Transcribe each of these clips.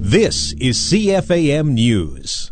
This is CFAM News.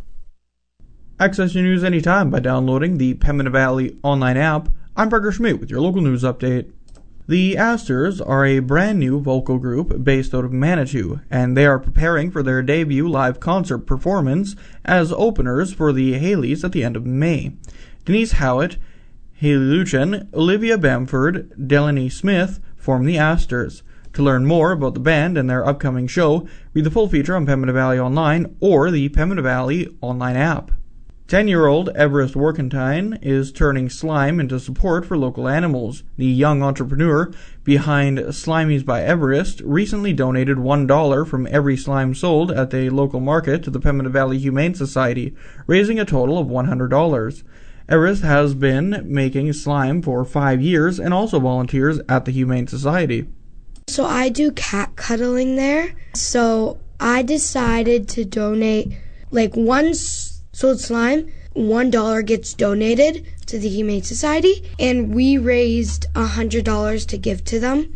Access your news anytime by downloading the Pembina Valley online app. I'm Parker Schmidt with your local news update. The Astors are a brand new vocal group based out of Manitou, and they are preparing for their debut live concert performance as openers for the Haleys at the end of May. Denise Howitt, Haley Luchan, Olivia Bamford, Delaney Smith form the Astors. To learn more about the band and their upcoming show, read the full feature on Pembina Valley Online or the Pembina Valley online app. 10-year-old Everest Workentine is turning slime into support for local animals. The young entrepreneur behind Slimies by Everest recently donated $1 from every slime sold at the local market to the Pembina Valley Humane Society, raising a total of $100. Everest has been making slime for 5 years and also volunteers at the Humane Society. So I do cat cuddling there. So I decided to donate one sold slime. $1 gets donated to the Humane Society, and we raised $100 to give to them.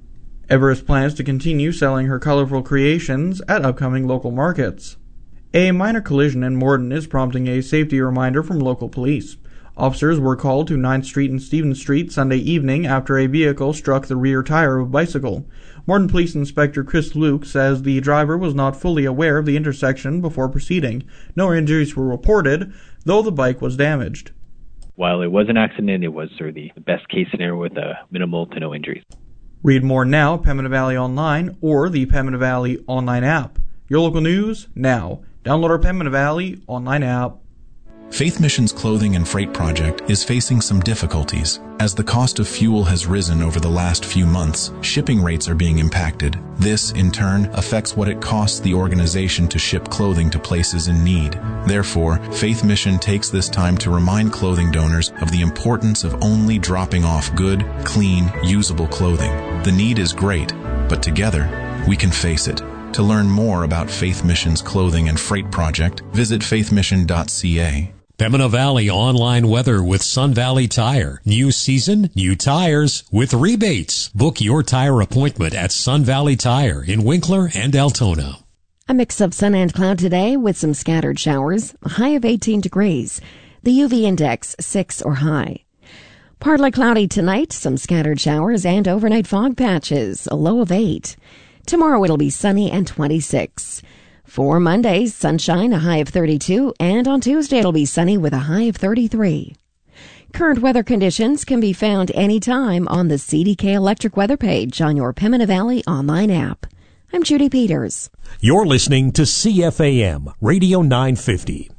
Everest plans to continue selling her colorful creations at upcoming local markets. A minor collision in Morden is prompting a safety reminder from local police. Officers were called to 9th Street and Stevens Street Sunday evening after a vehicle struck the rear tire of a bicycle. Morden Police Inspector Chris Luke says the driver was not fully aware of the intersection before proceeding. No injuries were reported, though the bike was damaged. While it was an accident, it was sort of the best case scenario with minimal to no injuries. Read more now at Pembina Valley Online or the Pembina Valley Online app. Your local news now. Download our Pembina Valley Online app. Faith Mission's clothing and freight project is facing some difficulties. As the cost of fuel has risen over the last few months, shipping rates are being impacted. This, in turn, affects what it costs the organization to ship clothing to places in need. Therefore, Faith Mission takes this time to remind clothing donors of the importance of only dropping off good, clean, usable clothing. The need is great, but together, we can face it. To learn more about Faith Mission's clothing and freight project, visit faithmission.ca. Pembina Valley online weather with Sun Valley Tire. New season, new tires with rebates. Book your tire appointment at Sun Valley Tire in Winkler and Altona. A mix of sun and cloud today with some scattered showers, a high of 18 degrees. The UV index 6 or high. Partly cloudy tonight, some scattered showers and overnight fog patches, a low of 8. Tomorrow it'll be sunny and 26. For Monday, sunshine, a high of 32, and on Tuesday it'll be sunny with a high of 33. Current weather conditions can be found anytime on the CDK Electric weather page on your Pembina Valley online app. I'm Judy Peters. You're listening to CFAM Radio 950.